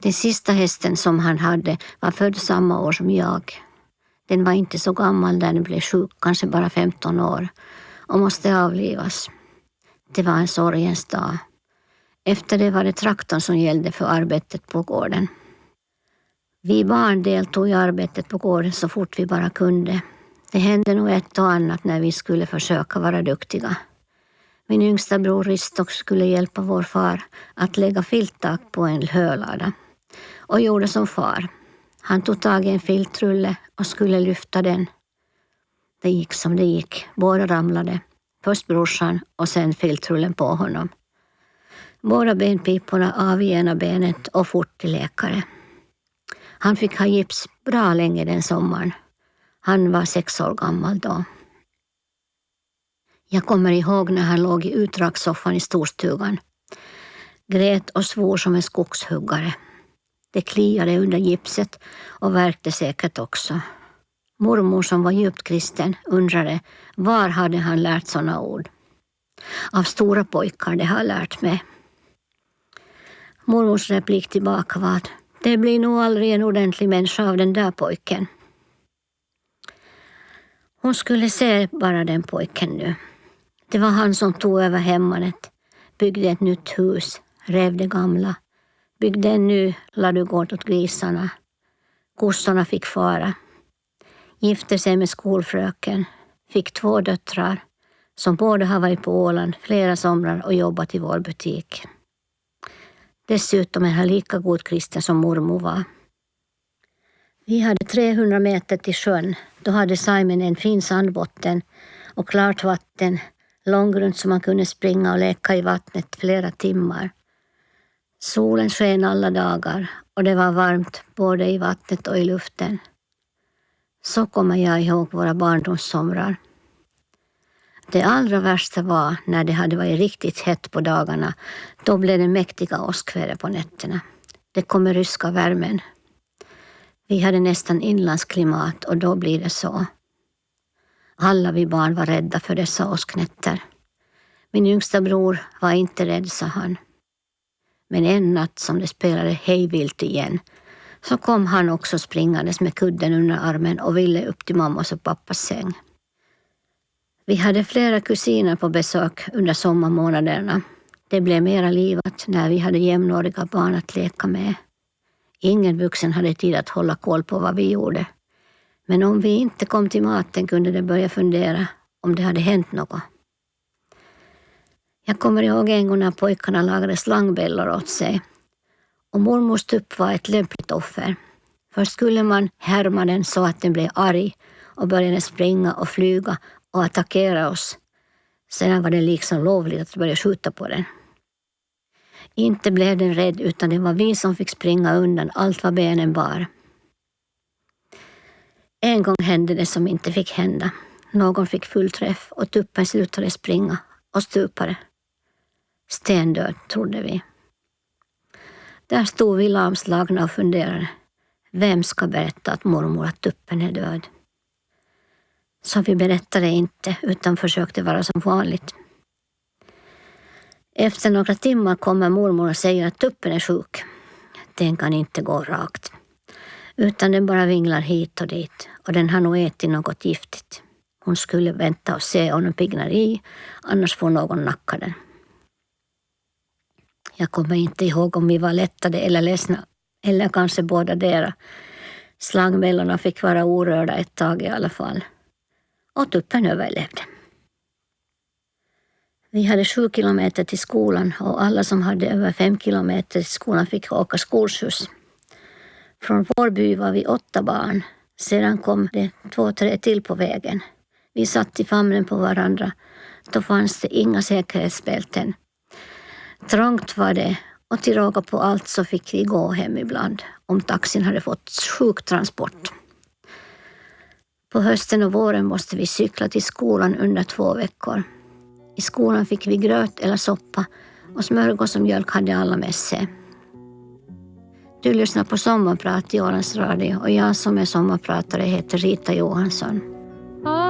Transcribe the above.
Den sista hästen som han hade var född samma år som jag. Den var inte så gammal när den blev sjuk, kanske bara 15 år, och måste avlivas. Det var en sorgens dag. Efter det var det traktorn som gällde för arbetet på gården. Vi barn deltog i arbetet på gården så fort vi bara kunde. Det hände nog ett och annat när vi skulle försöka vara duktiga. Min yngsta bror Ristok skulle hjälpa vår far att lägga filttak på en hölada och gjorde som far. Han tog tag i en filtrulle och skulle lyfta den. Det gick som det gick. Båda ramlade. Först brorsan och sen filtrullen på honom. Båda benpiporna av i ena benet och fort till läkare. Han fick ha gips bra länge den sommaren. Han var 6 år gammal då. Jag kommer ihåg när han låg i utdragssoffan i storstugan. Grät och svor som en skogshuggare. Det kliade under gipset och värkte säkert också. Mormor som var djupt kristen undrade var hade han lärt sådana ord. Av stora pojkar det har lärt mig. Mormors replik tillbaka var att det blir nog aldrig en ordentlig människa av den där pojken. Hon skulle se bara den pojken nu. Det var han som tog över hemmanet, byggde ett nytt hus, rev det gamla, byggde en ny ladugård åt grisarna. Kossorna fick fara. Gifte sig med skolfröken, fick 2 döttrar som båda har varit på Åland flera somrar och jobbat i vår butik. Dessutom är han lika god kristen som mormor var. Vi hade 300 meter till sjön. Då hade Simon en fin sandbotten och klart vatten, långgrunt som man kunde springa och leka i vattnet flera timmar. Solen sken alla dagar och det var varmt både i vattnet och i luften. Så kommer jag ihåg våra barndomssomrar. Det allra värsta var när det hade varit riktigt hett på dagarna. Då blev det mäktiga åskväder på nätterna. Det kom med ryska värmen. Vi hade nästan inlandsklimat och då blir det så. Alla vi barn var rädda för dessa åsknätter. Min yngsta bror var inte rädd, sa han. Men en natt som det spelade hejvilt igen så kom han också springandes med kudden under armen och ville upp till mammas och pappas säng. Vi hade flera kusiner på besök under sommarmånaderna. Det blev mera livat när vi hade jämnåriga barn att leka med. Ingen vuxen hade tid att hålla koll på vad vi gjorde. Men om vi inte kom till maten kunde det börja fundera om det hade hänt något. Jag kommer ihåg en gång när pojkarna lagade slangbällor åt sig. Och mormors tupp var ett lämpligt offer. Först skulle man härma den så att den blev arg och började springa och flyga och attackera oss. Sedan var det liksom lovligt att börja skjuta på den. Inte blev den rädd utan det var vi som fick springa undan allt vad benen bar. En gång hände det som inte fick hända. Någon fick full träff och tuppen slutade springa och stupade. Stendöd, trodde vi. Där stod vi lamslagna och funderade. Vem ska berätta att mormor att tuppen är död? Så vi berättade inte utan försökte vara som vanligt. Efter några timmar kommer mormor och säger att tuppen är sjuk. Den kan inte gå rakt. Utan den bara vinglar hit och dit. Och den har nog ätit något giftigt. Hon skulle vänta och se om den piggnar i. Annars får någon nacka den. Jag kommer inte ihåg om vi var lättade eller ledsna. Eller kanske båda dera. Slangbällorna fick vara orörda ett tag i alla fall. Och tuppen överlevde. Vi hade 7 kilometer till skolan och alla som hade över 5 kilometer till skolan fick åka skolskjuts. Från vår by var vi 8 barn. Sedan kom det 2-3 till på vägen. Vi satt i famnen på varandra. Då fanns det inga säkerhetsbälten. Trångt var det och till råga på allt så fick vi gå hem ibland om taxin hade fått sjuktransport. På hösten och våren måste vi cykla till skolan under 2 veckor. I skolan fick vi gröt eller soppa och smörgås och mjölk hade alla med sig. Du lyssnar på Sommarprat i Ålands Radio och jag som är sommarpratare heter Rita Johansson.